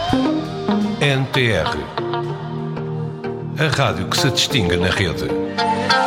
NTR, a rádio que se distingue na rede.